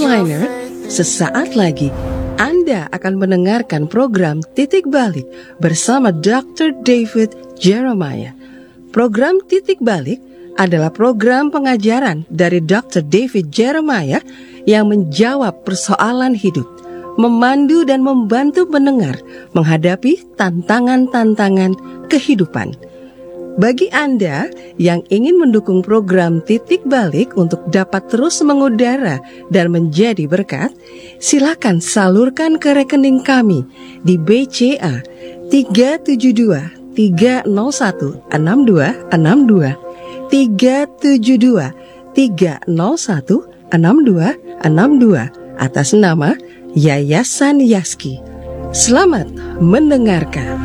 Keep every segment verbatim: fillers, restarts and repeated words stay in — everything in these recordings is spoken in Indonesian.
Frontliner, sesaat lagi Anda akan mendengarkan program Titik Balik bersama doktor David Jeremiah. Program Titik Balik adalah program pengajaran dari doktor David Jeremiah yang menjawab persoalan hidup, memandu dan membantu pendengar menghadapi tantangan-tantangan kehidupan. Bagi Anda yang ingin mendukung program Titik Balik untuk dapat terus mengudara dan menjadi berkat, silakan salurkan ke rekening kami di B C A tiga tujuh dua tiga nol satu enam dua enam dua tiga tujuh dua tiga nol satu enam dua enam dua atas nama Yayasan Yaski. Selamat mendengarkan.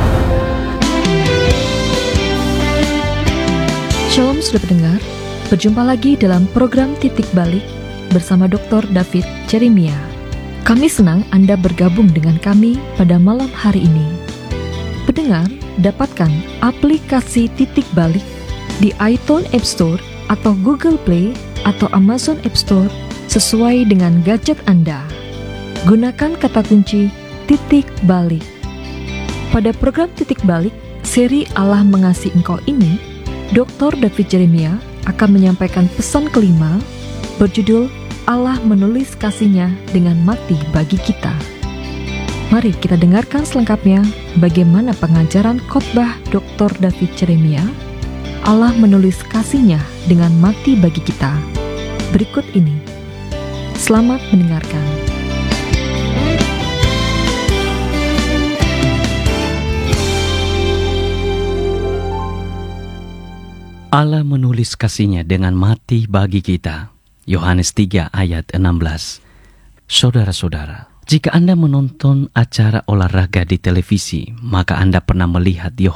Shalom sudah pendengar, berjumpa lagi dalam program Titik Balik bersama doktor David Jeremiah. Kami senang Anda bergabung dengan kami pada malam hari ini. Pendengar, dapatkan aplikasi Titik Balik di iTunes App Store atau Google Play atau Amazon App Store sesuai dengan gadget Anda. Gunakan kata kunci Titik Balik. Pada program Titik Balik, seri Allah Mengasihi Engkau ini, doktor David Jeremiah akan menyampaikan pesan kelima berjudul Allah Menulis Kasih-Nya dengan Mati Bagi Kita. Mari kita dengarkan selengkapnya bagaimana pengajaran khotbah doktor David Jeremiah Allah Menulis Kasih-Nya dengan Mati Bagi Kita berikut ini. Selamat mendengarkan. Allah menulis kasih-Nya dengan mati bagi kita. Yohanes tiga ayat enam belas. Saudara-saudara, jika Anda menonton acara olahraga di televisi, maka Anda pernah melihat Yohanes